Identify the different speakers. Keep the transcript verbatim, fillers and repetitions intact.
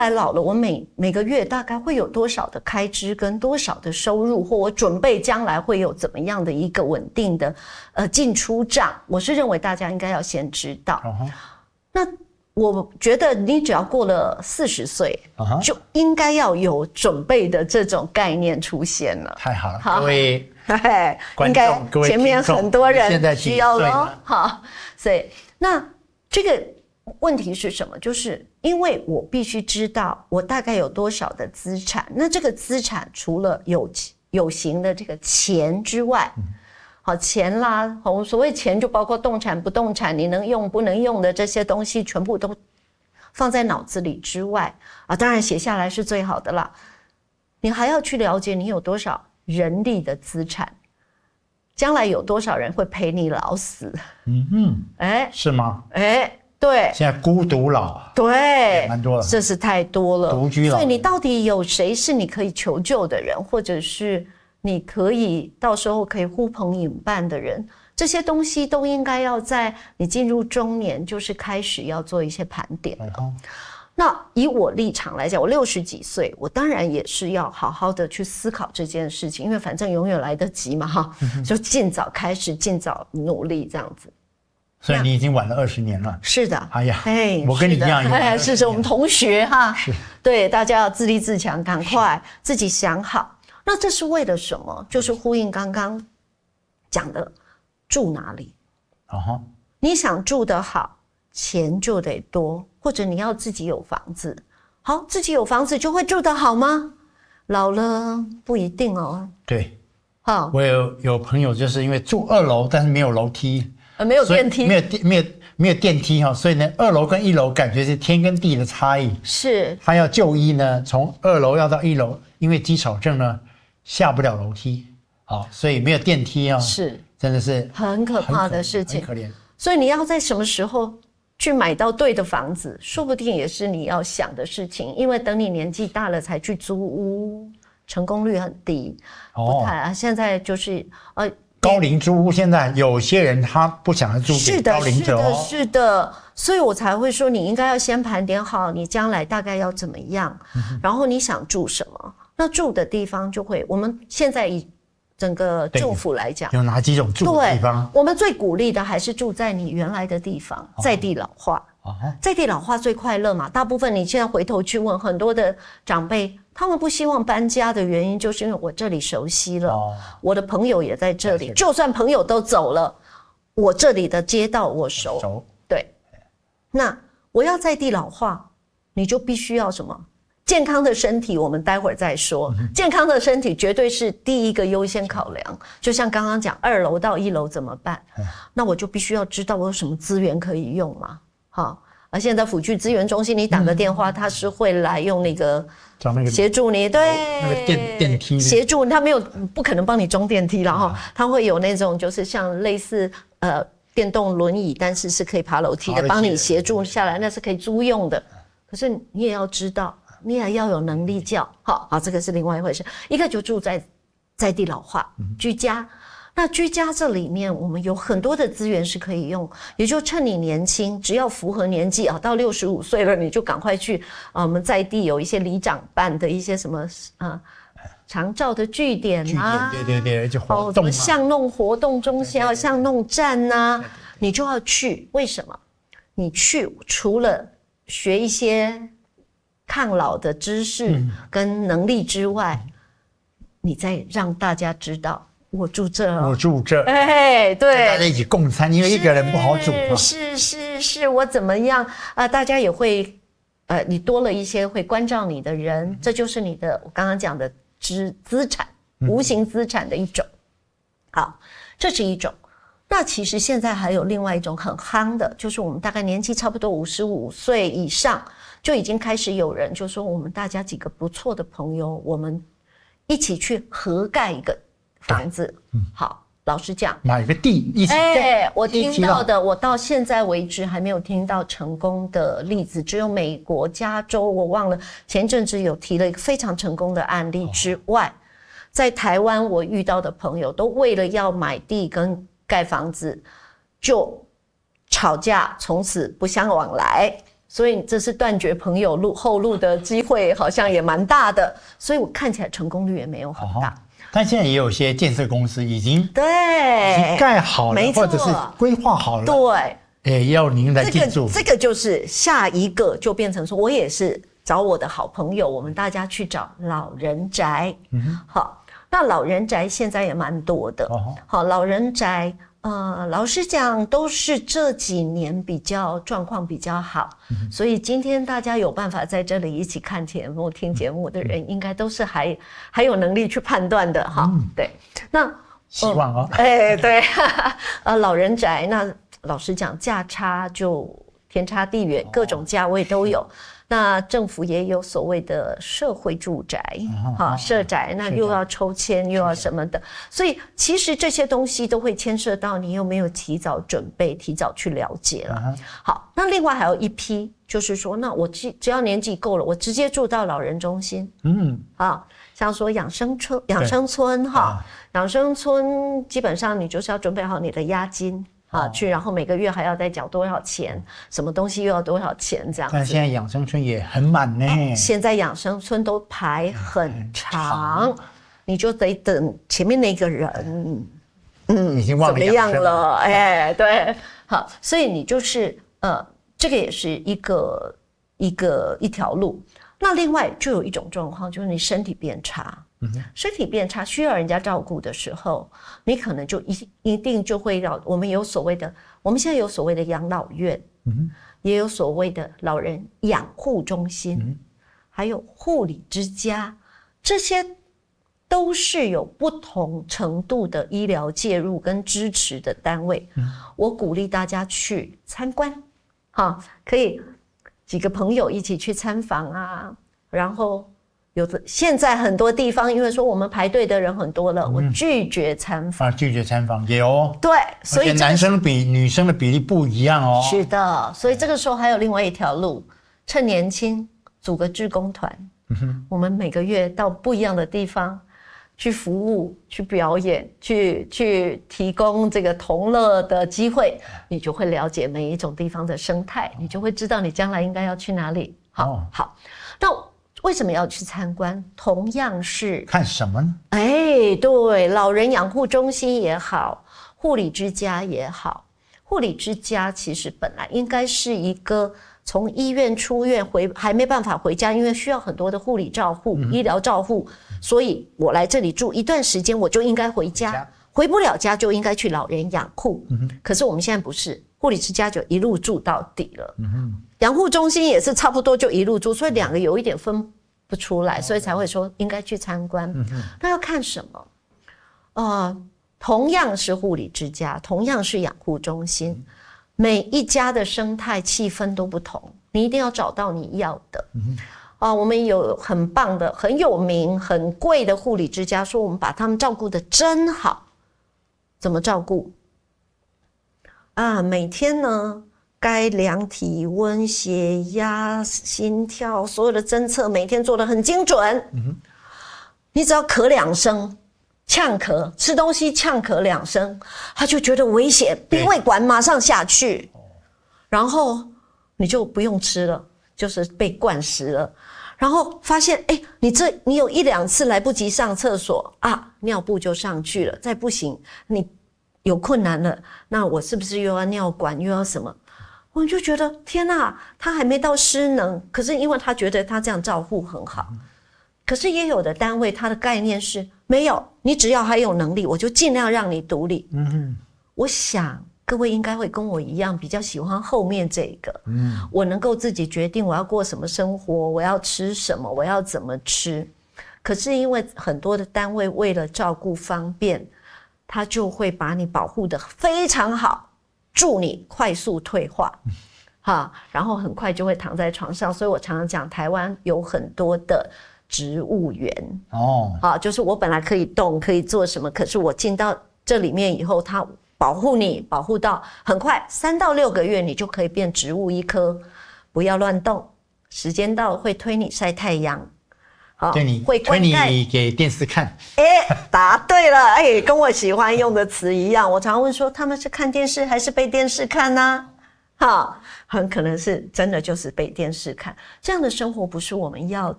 Speaker 1: 来老了，我每每个月大概会有多少的开支跟多少的收入，或我准备将来会有怎么样的一个稳定的呃进出账，我是认为大家应该要先知道。Uh-huh. 那我觉得你只要过了四十岁， uh-huh. 就应该要有准备的这种概念出现了。
Speaker 2: 太好了，好各位
Speaker 1: 观众，各位前面很多人需要了。好，所以那这个问题是什么？就是因为我必须知道我大概有多少的资产，那这个资产除了有有形的这个钱之外，嗯、好钱啦，我所谓钱就包括动产、不动产，你能用不能用的这些东西，全部都放在脑子里之外啊，当然写下来是最好的啦。你还要去了解你有多少人力的资产，将来有多少人会陪你老死？嗯嗯，哎，
Speaker 2: 是吗？
Speaker 1: 哎。对，
Speaker 2: 现在孤独老，
Speaker 1: 对，
Speaker 2: 蛮多了，
Speaker 1: 这是太多了。
Speaker 2: 独居老，
Speaker 1: 所以你到底有谁是你可以求救的人，或者是你可以到时候可以呼朋引伴的人，这些东西都应该要在你进入中年，就是开始要做一些盘点了。嗯、那以我立场来讲，我六十几岁，我当然也是要好好的去思考这件事情，因为反正永远来得及嘛，哈、嗯，就尽早开始，尽早努力这样子。
Speaker 2: 所以你已经晚了二十年了。
Speaker 1: 是的，
Speaker 2: 哎呀，哎，我跟你一样，
Speaker 1: 哎，是是，我们同学哈。
Speaker 2: 是，
Speaker 1: 对，大家要自立自强，赶快自己想好。那这是为了什么？就是呼应刚刚讲的，住哪里？哦，你想住得好，钱就得多，或者你要自己有房子。好，自己有房子就会住得好吗？老了不一定哦。
Speaker 2: 对，好，我有有朋友就是因为住二楼，但是没有楼梯。
Speaker 1: 没有电梯，
Speaker 2: 没有电，没有没有电梯哈，所以呢，二楼跟一楼感觉是天跟地的差异。
Speaker 1: 是，
Speaker 2: 他要就医呢，从二楼要到一楼，因为肌少症呢下不了楼梯，好，所以没有电梯啊，
Speaker 1: 是，
Speaker 2: 真的是
Speaker 1: 很可怕的事情，
Speaker 2: 很可怜。
Speaker 1: 所以你要在什么时候去买到对的房子，说不定也是你要想的事情，因为等你年纪大了才去租屋，成功率很低。哦，不太啊，现在就是呃。
Speaker 2: 高龄租屋，现在有些人他不想租给高龄者哦，
Speaker 1: 是的，是的，是的，所以我才会说你应该要先盘点好你将来大概要怎么样，嗯、然后你想住什么，那住的地方就会，我们现在以整个政府来讲，
Speaker 2: 有哪几种住的地方？
Speaker 1: 我们最鼓励的还是住在你原来的地方，在地老化。哦、在地老化最快乐嘛，大部分你现在回头去问很多的长辈，他们不希望搬家的原因就是因为我这里熟悉了，哦、我的朋友也在这里，就算朋友都走了，我这里的街道我熟。熟对，那我要在地老化，你就必须要什么？健康的身体，我们待会儿再说。嗯、健康的身体绝对是第一个优先考量。就像刚刚讲，二楼到一楼怎么办？嗯、那我就必须要知道我有什么资源可以用嘛。好，而现在辅具资源中心，你打个电话，他、嗯、是会来用那个协助你，对，
Speaker 2: 那个电电梯
Speaker 1: 协助，他没有不可能帮你装电梯了哈，他会有那种就是像类似呃电动轮椅，但是是可以爬楼梯的，帮你协助下来，那是可以租用的。可是你也要知道，你也要有能力叫，好，好，这个是另外一回事。一个就住在在地老化、嗯、居家。那居家这里面，我们有很多的资源是可以用，也就趁你年轻，只要符合年纪啊，到六十五岁了，你就赶快去啊，我们在地有一些里长办的一些什么啊，长照的据点啊，
Speaker 2: 据点对对对，就活动、啊，
Speaker 1: 巷弄活动中心啊，巷弄站呐、啊，你就要去。为什么？你去除了学一些抗老的知识跟能力之外，嗯、你再让大家知道。我住这、哦，
Speaker 2: 我住这，
Speaker 1: 哎，对，
Speaker 2: 大家一起共餐，因为一个人不好煮嘛。
Speaker 1: 是是是，我怎么样啊、呃？大家也会，呃，你多了一些会关照你的人，嗯、这就是你的我刚刚讲的资资产，无形资产的一种。嗯、好，这是一种。那其实现在还有另外一种很夯的，就是我们大概年纪差不多五十五岁以上，就已经开始有人就说，我们大家几个不错的朋友，我们一起去合盖一个。房子，嗯，好，老实讲，
Speaker 2: 买个地一起，
Speaker 1: 哎、欸，我听到的，我到现在为止还没有听到成功的例子，只有美国加州，我忘了前阵子有提了一个非常成功的案例之外，哦、在台湾我遇到的朋友都为了要买地跟盖房子，就吵架，从此不相往来。 所以这是断绝朋友路后路的机会，好像也蛮大的。所以我看起来成功率也没有很大。哦，
Speaker 2: 但现在也有些建设公司已经
Speaker 1: 对
Speaker 2: 已经盖好了，
Speaker 1: 没错，
Speaker 2: 或者是规划好了。
Speaker 1: 对，
Speaker 2: 哎，要您来进驻。
Speaker 1: 这个这个就是下一个就变成说，我也是找我的好朋友，我们大家去找老人宅。嗯，好，那老人宅现在也蛮多的。哦，好，老人宅。呃，老实讲，都是这几年比较状况比较好，嗯，所以今天大家有办法在这里一起看节目、听节目的人，应该都是还还有能力去判断的哈。嗯，对，那
Speaker 2: 希望哦。
Speaker 1: 哎，对，呃，老人宅，那老实讲，价差就天差地远，各种价位都有。那政府也有所谓的社会住宅，哈，社宅，那又要抽签，又要什么的，所以其实这些东西都会牵涉到你有没有提早准备，提早去了解了。好，那另外还有一批，就是说，那我只只要年纪够了，我直接住到老人中心，嗯，啊，像说养生村，养生村哈，养生村基本上你就是要准备好你的押金。啊，去，然后每个月还要再缴多少钱，什么东西又要多少钱这样子。
Speaker 2: 但现在养生村也很满呢。
Speaker 1: 哦，现在养生村都排很长，你就得等前面那个人，
Speaker 2: 嗯，已经忘了
Speaker 1: 怎么样了？哎，对，好，所以你就是呃，这个也是一个一个一条路。那另外就有一种状况，就是你身体变差。身体变差需要人家照顾的时候，你可能就一一定就会要我们有所谓的，我们现在有所谓的养老院，嗯，也有所谓的老人养护中心，嗯，还有护理之家，这些都是有不同程度的医疗介入跟支持的单位。嗯，我鼓励大家去参观，哈，可以几个朋友一起去参访啊，然后。有的现在很多地方，因为说我们排队的人很多了，嗯，我拒绝参访
Speaker 2: 啊，拒绝参访也有哦。
Speaker 1: 对，所以，這個，
Speaker 2: 男生比女生的比例不一样哦。
Speaker 1: 是的，所以这个时候还有另外一条路，趁年轻组个志工团，嗯，我们每个月到不一样的地方去服务、去表演、去去提供这个同乐的机会，你就会了解每一种地方的生态，你就会知道你将来应该要去哪里。好，哦，好，那。为什么要去参观？同样是
Speaker 2: 看什么呢？
Speaker 1: 哎，对，老人养护中心也好，护理之家也好。护理之家其实本来应该是一个从医院出院回还没办法回家，因为需要很多的护理照护、嗯、医疗照护，所以我来这里住一段时间，我就应该回家。回家回不了家就应该去老人养护。嗯、可是我们现在不是，护理之家就一路住到底了。嗯养护中心也是差不多就一路住，所以两个有一点分不出来，所以才会说应该去参观。嗯、那要看什么？呃，同样是护理之家，同样是养护中心，嗯、每一家的生态气氛都不同，你一定要找到你要的。嗯啊，我们有很棒的、很有名、很贵的护理之家，说我们把他们照顾得真好。怎么照顾？啊，每天呢？该量体温、血压、心跳，所有的侦测每天做得很精准。嗯、你只要咳两声，呛咳，吃东西呛咳两声，他就觉得危险，鼻胃管马上下去，然后你就不用吃了，就是被灌食了。然后发现，哎，你这你有一两次来不及上厕所啊，尿布就上去了，再不行，你有困难了，那我是不是又要尿管，又要什么？我就觉得天哪，他还没到失能，可是因为他觉得他这样照护很好，可是也有的单位他的概念是没有，你只要还有能力，我就尽量让你独立。嗯，我想各位应该会跟我一样，比较喜欢后面这个。嗯，我能够自己决定我要过什么生活，我要吃什么，我要怎么吃。可是因为很多的单位为了照顾方便，他就会把你保护得非常好。助你快速退化，哈，然后很快就会躺在床上。所以我常常讲，台湾有很多的植物园哦，啊，就是我本来可以动，可以做什么，可是我进到这里面以后，它保护你，保护到很快三到六个月，你就可以变植物一棵，不要乱动，时间到会推你晒太阳。
Speaker 2: 对你会推你给电视看，
Speaker 1: 哎，答对了，哎，跟我喜欢用的词一样。我常问说，他们是看电视还是被电视看呢？ 哈，很可能是真的就是被电视看，这样的生活不是我们要